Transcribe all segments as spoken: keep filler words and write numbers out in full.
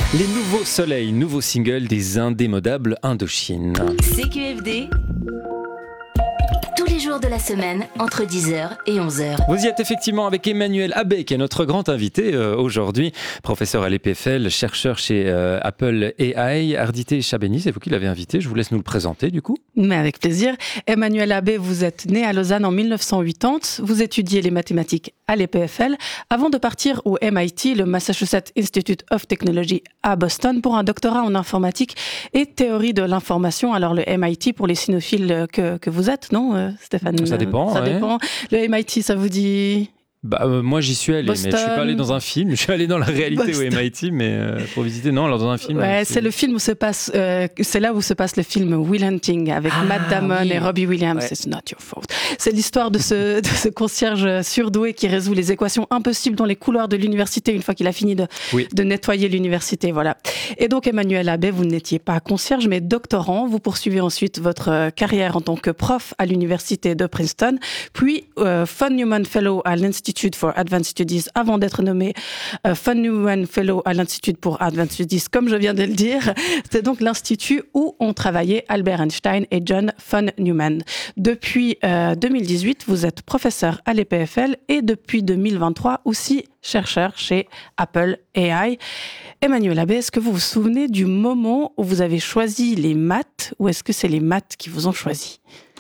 Les nouveaux soleils, nouveau single des indémodables Indochine. C Q F D, tous les jours de la semaine, entre dix heures et onze heures. Vous y êtes effectivement avec Emmanuel Abbé, qui est notre grand invité euh, aujourd'hui, professeur à l'E P F L, chercheur chez euh, Apple A I. Ardité Chabeni, c'est vous qui l'avez invité, je vous laisse nous le présenter du coup. Mais avec plaisir. Emmanuel Abbé, vous êtes né à Lausanne en dix-neuf cent quatre-vingt-dix, vous étudiez les mathématiques à l'E P F L, avant de partir au M I T, le Massachusetts Institute of Technology à Boston, pour un doctorat en informatique et théorie de l'information. Alors le M I T, pour les cinéphiles que, que vous êtes, non Stéphane? Ça dépend. Ça ouais. dépend. Le M I T, ça vous dit... Bah, euh, moi j'y suis allé, Boston. mais je suis pas allé dans un film, je suis allé dans la réalité Boston. au M I T, mais euh, pour visiter, non, alors dans un film. Ouais, c'est... c'est le film où se passe, euh, c'est là où se passe le film Will Hunting avec Ah, Matt Damon oui. et Robbie Williams. Ouais. It's not your fault. C'est l'histoire de ce, de ce concierge surdoué qui résout les équations impossibles dans les couloirs de l'université une fois qu'il a fini de, Oui. de nettoyer l'université. Voilà. Et donc, Emmanuel Abbé, vous n'étiez pas concierge, mais doctorant. Vous poursuivez ensuite votre carrière en tant que prof à l'université de Princeton, puis euh, Von Neumann Fellow à l'Institute for Advanced Studies, avant d'être nommé euh, Von Neumann Fellow à l'Institute pour Advanced Studies, comme je viens de le dire. C'est donc l'institut où ont travaillé Albert Einstein et John von Neumann. Depuis euh, deux mille dix-huit, vous êtes professeur à l'E P F L et depuis deux mille vingt-trois aussi chercheur chez Apple A I. Emmanuel Abbé, est-ce que vous vous souvenez du moment où vous avez choisi les maths, ou est-ce que c'est les maths qui vous ont choisi?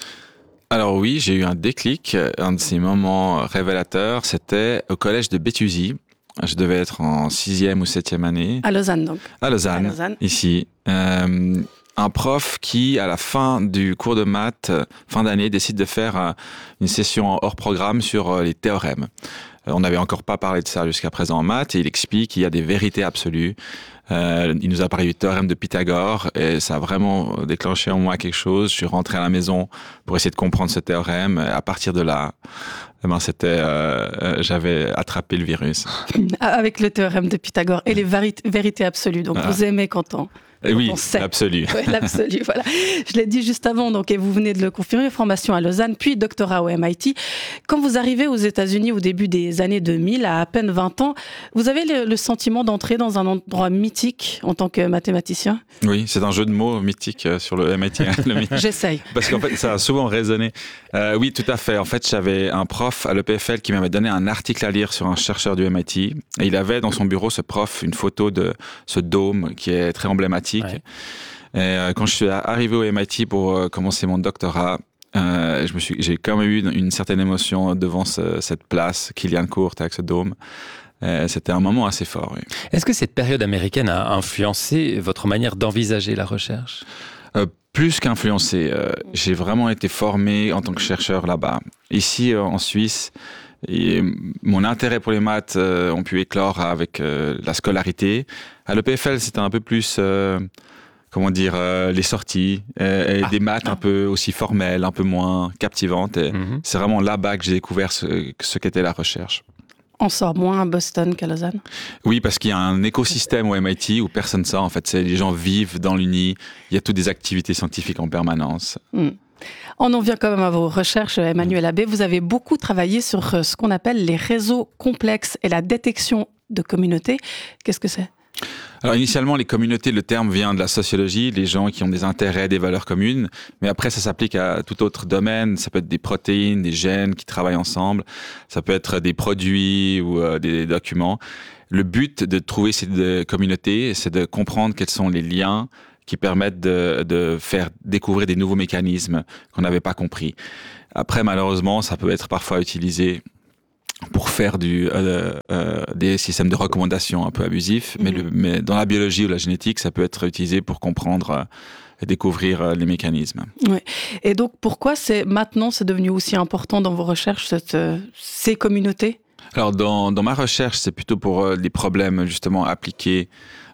Alors oui, j'ai eu un déclic. Un de ces moments révélateurs, c'était au collège de Béthusie. Je devais être en sixième ou septième année. À Lausanne, donc. À Lausanne, À Lausanne. ici. Euh, un prof qui, à la fin du cours de maths, fin d'année, décide de faire euh, une session hors programme sur euh, les théorèmes. Euh, on n'avait encore pas parlé de ça jusqu'à présent en maths, et il explique qu'il y a des vérités absolues. Euh, il nous a parlé du théorème de Pythagore, et ça a vraiment déclenché en moi quelque chose. Je suis rentré à la maison pour essayer de comprendre ce théorème. Et à partir de là, eh ben, c'était, euh, j'avais attrapé le virus. Avec le théorème de Pythagore et les vari- vérités absolues. Donc, Ah. vous aimez quand on... Et oui, on sait. l'absolu. Ouais, l'absolu, voilà. Je l'ai dit juste avant, donc, et vous venez de le confirmer, formation à Lausanne, puis doctorat au M I T. Quand vous arrivez aux États-Unis au début des années deux mille, à à peine vingt ans, vous avez le, le sentiment d'entrer dans un endroit mythique en tant que mathématicien? Oui, c'est un jeu de mots mythique euh, sur le M I T. le mythique. J'essaye. Parce qu'en fait, ça a souvent résonné. Euh, oui, tout à fait. En fait, j'avais un prof à l'E P F L qui m'avait donné un article à lire sur un chercheur du M I T. Et il avait dans son bureau, ce prof, une photo de ce dôme qui est très emblématique. Ouais. Et euh, quand je suis arrivé au M I T pour euh, commencer mon doctorat, euh, je me suis, j'ai quand même eu une, une certaine émotion devant ce, cette place, Killian Court, avec ce dôme. Euh, c'était un moment assez fort, oui. Est-ce que cette période américaine a influencé votre manière d'envisager la recherche? Euh, plus qu'influencé, euh, j'ai vraiment été formé en tant que chercheur là-bas. Ici, euh, en Suisse, et mon intérêt pour les maths euh, ont pu éclore avec euh, la scolarité. À l'E P F L, c'était un peu plus, euh, comment dire, euh, les sorties, euh, et Ah. des maths un peu aussi formelles, un peu moins captivantes. Et Mhm. c'est vraiment là-bas que j'ai découvert ce, ce qu'était la recherche. On sort moins à Boston qu'à Lausanne? Oui, parce qu'il y a un écosystème au M I T où personne ne sort. En fait, c'est, les gens vivent dans l'uni. Il y a toutes des activités scientifiques en permanence. Hmm. On en vient quand même à vos recherches, Emmanuel Abbé. Vous avez beaucoup travaillé sur euh, ce qu'on appelle les réseaux complexes et la détection de communautés. Qu'est-ce que c'est? Alors initialement, les communautés, le terme vient de la sociologie, les gens qui ont des intérêts, des valeurs communes, mais après ça s'applique à tout autre domaine, ça peut être des protéines, des gènes qui travaillent ensemble, ça peut être des produits ou euh, des documents. Le but de trouver ces de communautés, c'est de comprendre quels sont les liens qui permettent de, de faire découvrir des nouveaux mécanismes qu'on n'avait pas compris. Après, malheureusement, ça peut être parfois utilisé pour faire du, euh, euh, des systèmes de recommandation un peu abusifs, mais, le, mais dans la biologie ou la génétique, ça peut être utilisé pour comprendre euh, et découvrir euh, les mécanismes. Oui. Et donc, pourquoi c'est, maintenant c'est devenu aussi important dans vos recherches, cette, euh, ces communautés? Alors, dans, dans ma recherche, c'est plutôt pour euh, des problèmes justement appliqués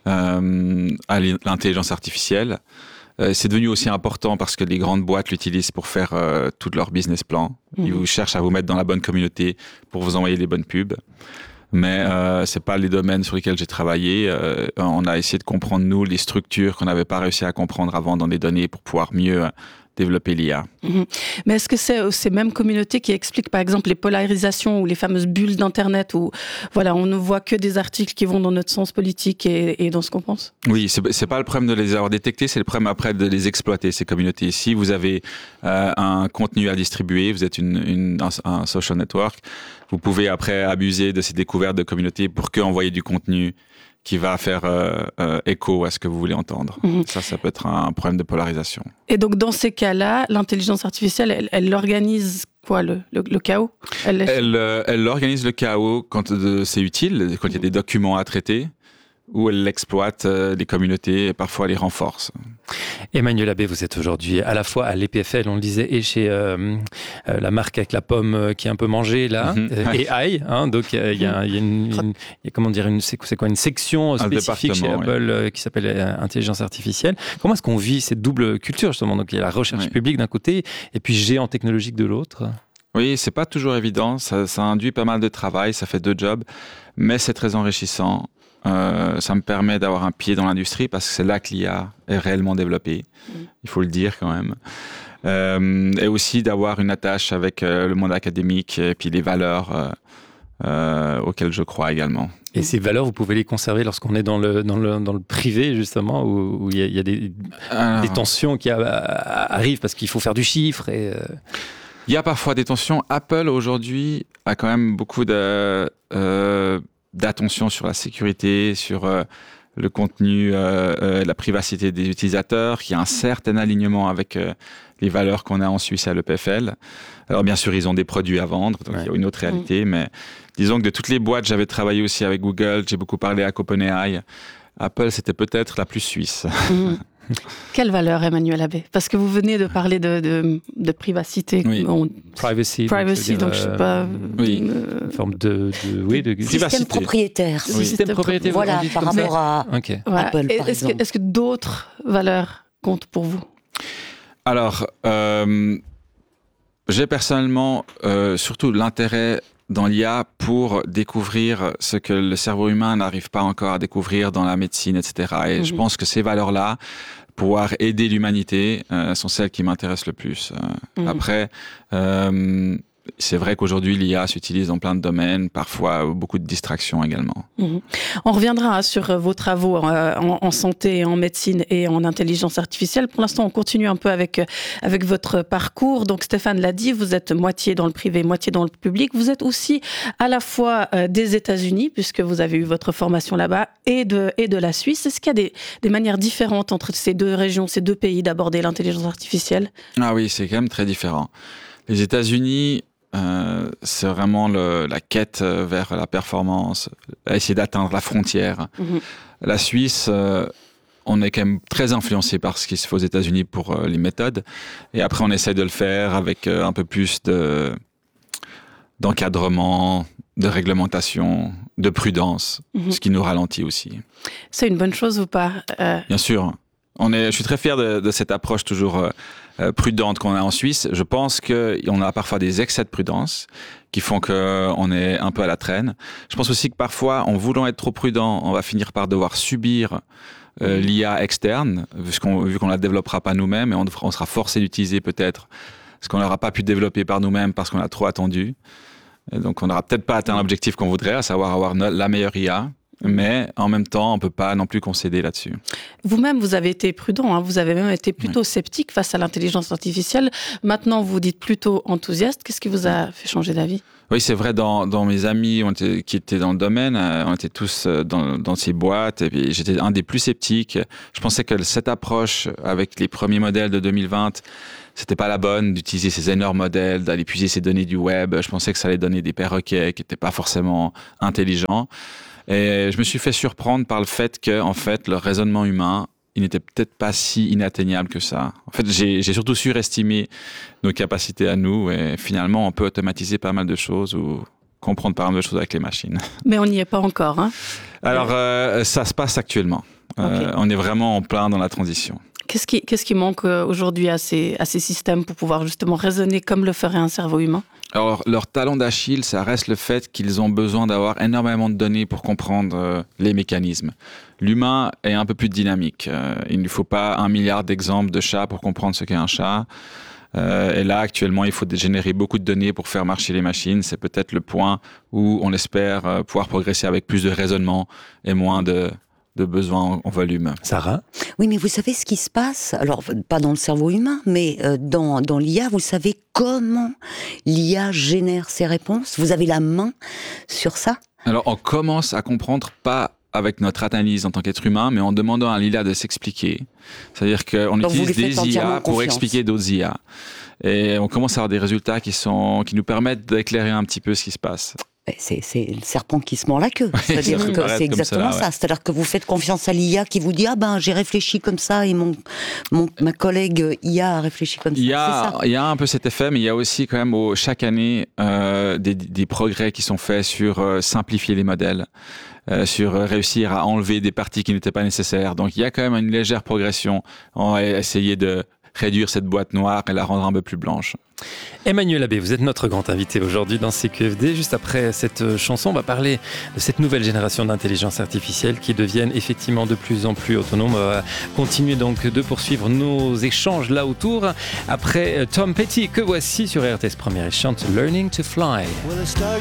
euh, à l'intelligence artificielle. Euh, c'est devenu aussi important parce que les grandes boîtes l'utilisent pour faire euh, tout leur business plan. Mmh. Ils vous cherchent à vous mettre dans la bonne communauté pour vous envoyer les bonnes pubs. Mais euh, c'est pas les domaines sur lesquels j'ai travaillé. Euh, on a essayé de comprendre, nous, les structures qu'on n'avait pas réussi à comprendre avant dans les données pour pouvoir mieux développer l'I A. Mmh. Mais est-ce que c'est ces mêmes communautés qui expliquent par exemple les polarisations ou les fameuses bulles d'Internet où voilà, on ne voit que des articles qui vont dans notre sens politique et, et dans ce qu'on pense? Oui, c'est, c'est pas le problème de les avoir détectés, c'est le problème après de les exploiter, ces communautés. Si vous avez euh, un contenu à distribuer, vous êtes une, une, un, un social network, vous pouvez après abuser de ces découvertes de communautés pour que envoyer du contenu qui va faire euh, euh, écho à ce que vous voulez entendre. Mmh. Ça, ça peut être un problème de polarisation. Et donc, dans ces cas-là, l'intelligence artificielle, elle, elle organise quoi, le, le, le chaos? Elle, elle, euh, elle organise le chaos quand euh, c'est utile, quand il y a des documents à traiter, ou elle exploite euh, les communautés et parfois les renforce. Emmanuel Abbé, vous êtes aujourd'hui à la fois à l'E P F L, on le disait, et chez euh, euh, la marque avec la pomme euh, qui est un peu mangée là, mm-hmm. euh, et Aïe, hein, donc il euh, y, y, y a une, une y a, comment dire, une, c'est, c'est quoi, une section spécifique chez Apple oui. euh, qui s'appelle euh, intelligence artificielle. Comment est-ce qu'on vit cette double culture justement? Donc il y a la recherche oui. publique d'un côté et puis géant technologique de l'autre. Oui, c'est pas toujours évident, ça, ça induit pas mal de travail, ça fait deux jobs, mais c'est très enrichissant. Euh, ça me permet d'avoir un pied dans l'industrie parce que c'est là que l'I A est réellement développée, mmh. il faut le dire quand même. Euh, et aussi d'avoir une attache avec euh, le monde académique et puis les valeurs euh, euh, auxquelles je crois également. Et ces valeurs, vous pouvez les conserver lorsqu'on est dans le, dans le, dans le privé, justement, où, où il y a, il y a des, Alors... des tensions qui a, a, arrivent parce qu'il faut faire du chiffre et... Euh... Il y a parfois des tensions. Apple, aujourd'hui, a quand même beaucoup de... Euh, d'attention sur la sécurité, sur euh, le contenu, euh, euh, la privacité des utilisateurs, qui a un certain alignement avec euh, les valeurs qu'on a en Suisse à l'E P F L. Alors bien sûr, ils ont des produits à vendre, donc ouais. il y a une autre réalité, mmh. mais disons que de toutes les boîtes, j'avais travaillé aussi avec Google, j'ai beaucoup parlé à OpenAI. Apple, c'était peut-être la plus suisse. Mmh. Quelle valeur, Emmanuel Abbé? Parce que vous venez de parler de, de, de privacité. Oui. On... Privacy. Privacy, donc, donc je ne sais pas... Oui. Euh... Une forme de... de oui, de système privacité. propriétaire. Oui. Système propriétaire. Voilà, par rapport à okay. voilà. Apple, Et, par est-ce exemple. Que, est-ce que d'autres valeurs comptent pour vous? Alors, euh, j'ai personnellement euh, surtout l'intérêt dans l'I A pour découvrir ce que le cerveau humain n'arrive pas encore à découvrir dans la médecine, et cetera. Et mmh. je pense que ces valeurs-là, pouvoir aider l'humanité, euh, sont celles qui m'intéressent le plus. Euh, mmh. Après, euh, c'est vrai qu'aujourd'hui, l'I A s'utilise dans plein de domaines, parfois beaucoup de distractions également. Mmh. On reviendra sur vos travaux en, en santé, en médecine et en intelligence artificielle. Pour l'instant, on continue un peu avec, avec votre parcours. Donc, Stéphane l'a dit, vous êtes moitié dans le privé, moitié dans le public. Vous êtes aussi à la fois des États-Unis, puisque vous avez eu votre formation là-bas, et de, et de la Suisse. Est-ce qu'il y a des, des manières différentes entre ces deux régions, ces deux pays d'aborder l'intelligence artificielle? Ah oui, c'est quand même très différent. Les États-Unis... Euh, c'est vraiment le, la quête vers la performance, essayer d'atteindre la frontière. Mmh. La Suisse, euh, on est quand même très influencé par ce qui se fait aux États-Unis pour euh, les méthodes. Et après, on essaie de le faire avec euh, un peu plus de, d'encadrement, de réglementation, de prudence, mmh. ce qui nous ralentit aussi. C'est une bonne chose ou pas? euh... Bien sûr. On est, je suis très fier de, de cette approche toujours euh, prudente qu'on a en Suisse. Je pense qu'on a parfois des excès de prudence qui font qu'on est un peu à la traîne. Je pense aussi que parfois, en voulant être trop prudent, on va finir par devoir subir euh, l'I A externe, vu qu'on vu qu'on la développera pas nous-mêmes, et on, on sera forcé d'utiliser peut-être ce qu'on n'aura pas pu développer par nous-mêmes parce qu'on a trop attendu. Et donc, on n'aura peut-être pas atteint l'objectif qu'on voudrait, à savoir avoir no- la meilleure I A. Mais en même temps, on ne peut pas non plus concéder là-dessus. Vous-même, vous avez été prudent, hein, vous avez même été plutôt oui. sceptique face à l'intelligence artificielle. Maintenant, vous dites plutôt enthousiaste. Qu'est-ce qui vous a fait changer d'avis? Oui, c'est vrai, dans, dans mes amis on était, qui étaient dans le domaine, on était tous dans, dans ces boîtes, et puis j'étais un des plus sceptiques. Je pensais que cette approche avec les premiers modèles de deux mille vingt, c'était pas la bonne d'utiliser ces énormes modèles, d'aller puiser ces données du web. Je pensais que ça allait donner des perroquets qui n'étaient pas forcément intelligents. Et je me suis fait surprendre par le fait que, en fait, le raisonnement humain, il n'était peut-être pas si inatteignable que ça. En fait, j'ai, j'ai surtout surestimé nos capacités à nous, et finalement, on peut automatiser pas mal de choses ou comprendre pas mal de choses avec les machines. Mais on n'y est pas encore, hein? Alors, euh, ça se passe actuellement. Okay. Euh, on est vraiment en plein dans la transition. Qu'est-ce qui, qu'est-ce qui manque aujourd'hui à ces, à ces systèmes pour pouvoir justement raisonner comme le ferait un cerveau humain? Alors, leur talon d'Achille, ça reste le fait qu'ils ont besoin d'avoir énormément de données pour comprendre euh, les mécanismes. L'humain est un peu plus dynamique. Euh, il ne faut pas un milliard d'exemples de chats pour comprendre ce qu'est un chat. Euh, et là, actuellement, il faut générer beaucoup de données pour faire marcher les machines. C'est peut-être le point où on espère euh, pouvoir progresser avec plus de raisonnement et moins de... de besoins en volume. Sarah ? Oui, mais vous savez ce qui se passe, alors pas dans le cerveau humain, mais euh, dans, dans l'I A, vous savez comment l'I A génère ses réponses ? Vous avez la main sur ça ? Alors, on commence à comprendre, pas avec notre analyse en tant qu'être humain, mais en demandant à l'I A de s'expliquer. C'est-à-dire qu'on Donc utilise des I A pour confiance. expliquer d'autres I A. Et on commence à avoir des résultats qui, sont, qui nous permettent d'éclairer un petit peu ce qui se passe. C'est, c'est le serpent qui se mord la queue. C'est-à-dire ça que c'est cela, exactement ouais. ça. C'est-à-dire que vous faites confiance à l'I A qui vous dit « Ah ben, j'ai réfléchi comme ça et mon, mon, ma collègue I A a réfléchi comme ça. » Il y a, il y a un peu cet effet, mais il y a aussi quand même au, chaque année euh, des, des progrès qui sont faits sur euh, simplifier les modèles, euh, sur euh, réussir à enlever des parties qui n'étaient pas nécessaires. Donc il y a quand même une légère progression. On va essayer de réduire cette boîte noire et la rendre un peu plus blanche. Emmanuel Abbé, vous êtes notre grand invité aujourd'hui dans C Q F D. Juste après cette chanson, on va parler de cette nouvelle génération d'intelligence artificielle qui deviennent effectivement de plus en plus autonomes. On va continuer donc de poursuivre nos échanges là autour. Après Tom Petty, que voici sur R T S Première, il chante Learning to Fly. Well, it starts